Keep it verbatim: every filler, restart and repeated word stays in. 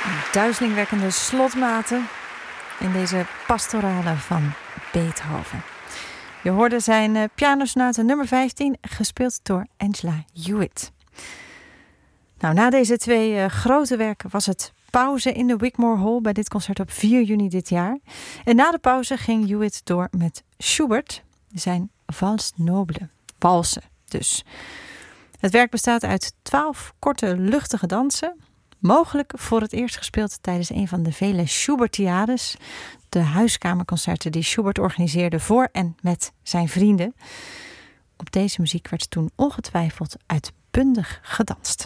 Duizelingwekkende slotmaten in deze pastorale van Beethoven. Je hoorde zijn uh, pianosonate nummer vijftien, gespeeld door Angela Hewitt. Nou, na deze twee uh, grote werken was het pauze in de Wigmore Hall bij dit concert op vier juni dit jaar. En na de pauze ging Hewitt door met Schubert, zijn Valse Noble, walsen dus. Het werk bestaat uit twaalf korte, luchtige dansen, mogelijk voor het eerst gespeeld tijdens een van de vele Schubertiades, de huiskamerconcerten die Schubert organiseerde voor en met zijn vrienden. Op deze muziek werd toen ongetwijfeld uitbundig gedanst.